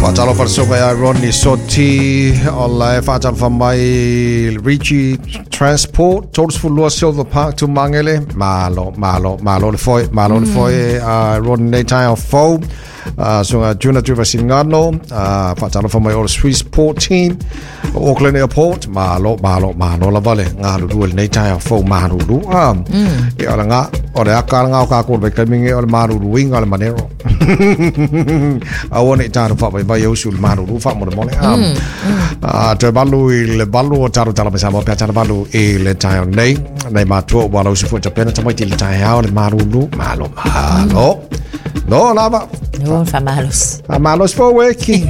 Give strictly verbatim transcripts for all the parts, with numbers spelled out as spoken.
Fatalo farsoga ya Ronnie Soti Ola fatalo famai Richie Transport Todos Fulua Silver Park to Mangele Malo Malo Malo le foi Malo le foi Ronnie Tayo Fo Sunga Juna Tuva Singano Fatalo famai Ola Swiss Port Team Auckland Airport Malo Malo Malo la vale Ngalu duel ne Tayo Fo Maru du am ya la nga Ola akal nga ka ko be kaminge Ola Maru du winga le manero Awone Tayo Fa ba usul maru fa mo mo am ah te balu il balu taru tala me sama pe tala balu il tayo nei nei ma to balu se fu Japan ta mai til tayo le maru lu malo malo no lava no fa malos fa malos for working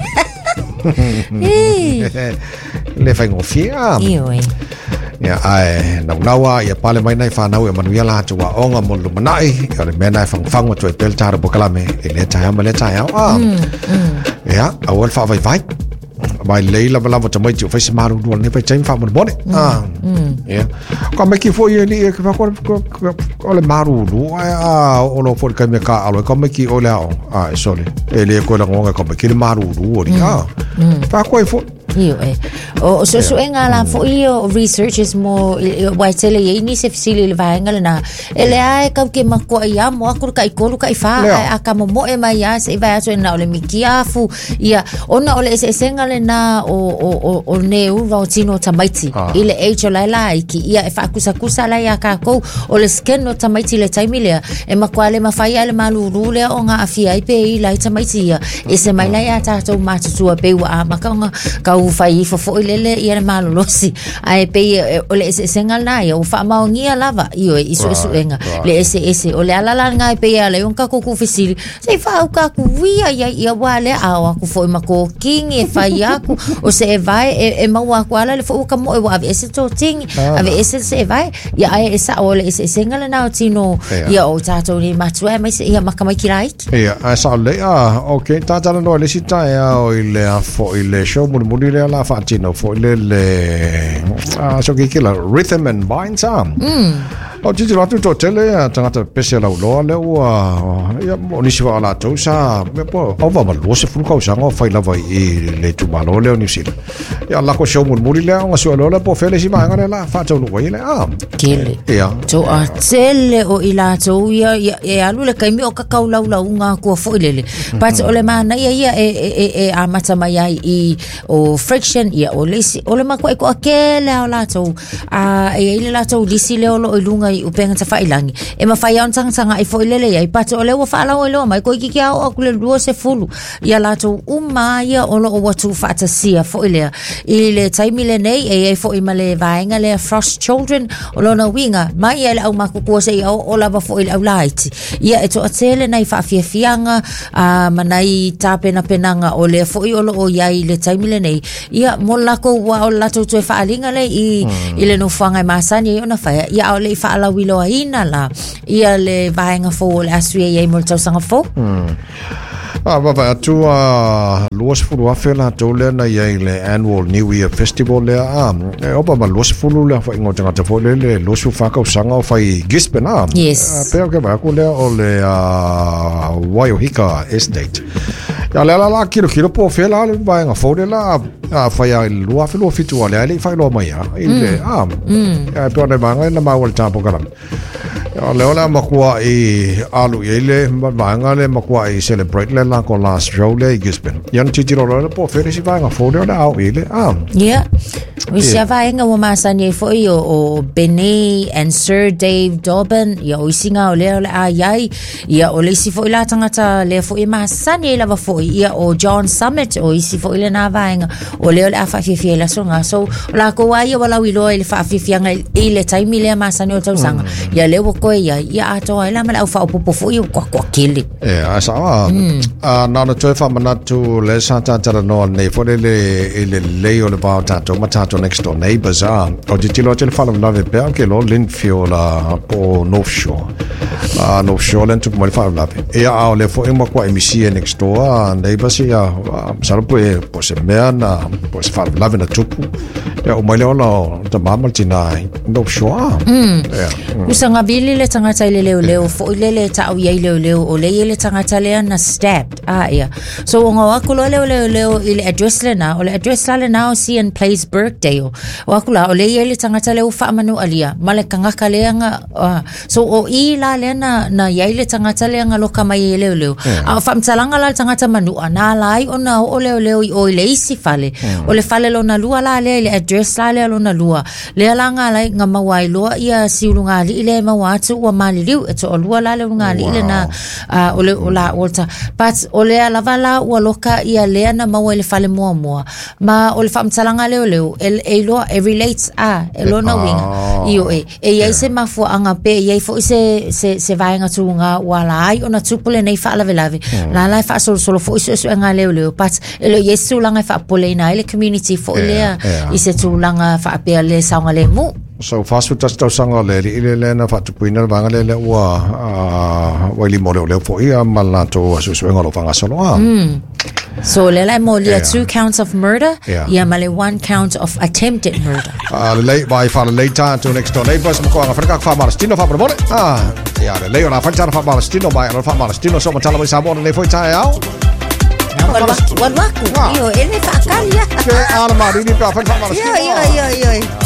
le fa ngofia io eh ya ai na nawa ya pale mai nai fa na we manu ya la tu wa onga mo lu manai ya le mena fa fang to pel taru bokala me le tayo me le tayo ah ya awal fa vai vai vai leila bala mo tamai ju fa se maru do ne fa chain fa mo bone ah ya ko me ki fo ye ni ke fa ko ko le maru do ah o lo for ka me ka alo ko me ki o le ah sole ele ko la ngonga ko me ki le maru do ri ah fa ko fo io eh o so so enga la fo io researchers mo wa tele ye ni se fisili le va enga na ele ai ka ke ma ko ia mo aku ka ikolu ka ifa aka mo mo e mai ya se va so na ole mikiafu ia ona ole se senga le na o o o ne u vautino tamaiti ile echo la la ki ia e fa kusa kusa la ya ka ko ole sken no tamaiti le taimile e ma kwale ma fa ia le maluru le o nga afia i pe i la tamaiti ia e se mai la ya ta to ma tu pe wa ma ka ka fai fo fo lele ia malo losi ai pe ole ese sengal na ia fa maungia lava io iso iso enga le ese ese ole ala la nga pe ia le unka ku ku fisili sei fa ka ku via ia ia wale a ku fo ma ko king e fa ia ku o se vai e ma wa kwala le fo ka mo e wa ese to ting ave ese se vai ia ai esa ole ese sengal na tino ia o tato ni matue mai se ia makamai kirai ia asa le ah okay tata no le sita ia o ile fo ile show mo mo la fatino for le ah so che la rhythm and vine sound o ti lo tu tele tangata pese la lo le wa ya mo ni siwa la to sa me po o va lo se fu ko sa ngo fai la vai le tu malo le ni sil ya la ko show mo mo le ngo so lo la po fele si ma ngale la fa to lo le ah kele ya to a tele o ila to ya e alu le kai mi o ka ka la la nga ko fo le but o le mana ya ya e e e a mata mai i o friction ia o lesi o le mako e ko akele o la to a e ile la to lisi le o lo ilunga i upenga ta failangi e ma fai on tanga tanga i fo ilele ia i pato o le o fa la o le mai ko ki ki o ku le duo se fulu ia la to uma ia o lo o watu fa ta sia fo ile ile taimi le nei e e fo i male vainga le frost children o lo na winga mai ele au mako ko se o o la fo ile au laiti ia e to atele nei fa fia fianga a manai tape na penanga o le fo i o lo o ia ile taimi le nei ia mo la ko wa o la to to fa alinga le i ile no fanga masani ona fa ia o le fa ala wilo ina la ia le vainga fo le asui e mo tau sanga fo ah va va tu a los fulu afela to le na ye le annual new year festival le ah e opa ma los fulu le fa ngo tanga fo le le los fa ka sanga fa i gispen ah yes pero que va ko le o le a Waiohika estate ya la la la kilo kilo po fela le va nga fo le la a fa ya lu afelo fitu le le fa lo mai ah ile ah e po ne manga na ma wal tapo kalam ya le ola makua i alu ile va nga le makua i celebrate le la con la show le gispen yan ti tiro le po fere si va nga fo le au ile ah yeah we se va nga wa masani fo io o Benny and Sir Dave Dobbin ya o singa o le a yai ya o le si fo ila tangata le fo i masani la va fo ia o John Summit o isi fo ile na va nga o le a fa fi la songa so la ko wa ia wala wilo ile fa fi nga ile taimi le masani o tau sanga ya le ko ia ia ato ila mala fa o popo fo i ko ko kili eh asa ah na no to fa manatu le santa tara no ne fo le ile le o le ba tato matato next door neighbors ah o di tilo tel fa la ve per che lo Linfiola po North Shore ah North Shore len tu mo fa la e a le fo mo kwa emisia next door neighbors ia sa po po se mena po se fa la ve na tupu ya o mai le o ta mama tina North Shore usanga bili le tangata le leo leo fo le le ta o ye leo leo o le le tangata le na stabbed ah ia so o nga ko le le leo ile address le na o le address le na o si in Place Birkdale o akula o le le tangata le fa manu alia male kanga kale nga so o i la le na na ye le tangata le nga lo kama ye leo leo a fa mtalanga la tangata manu ana lai o na o leo leo o le isi fale o le fale lo na lua la le le address la le lo na lua le la nga lai nga mawai lo ia siulunga li ile mawatu wa mali liu e to lua la le nga li ile na o le o la olta but o le la vala o loka ia le na mawai le fale mo mo ma o le famtalanga le le el e lo e relates a e lo na winga io e e ia se mafu anga pe ia fo se se se vai nga tunga wala ai ona tupule nei fa la velave la la fa solo solo fo se nga le le but e lo yesu langa fa pole na ile community fo le i se tulanga fa pe le saunga le mu so fast food just sanga le ile le na fa tupuina vanga le le wa wa li mo le fo ia malato so so ngalo fanga solo ah so le la mo le two counts of murder ia male one count of attempted murder ah le vai fa le ta to next door neighbors mo ko nga freka fa Marstino fa pro ah ia le ora fa fa Marstino vai fa Marstino so mo tala mai sabon le foi ta ao Wat wat io e ne fa calia che alma di fa fa Marstino io io io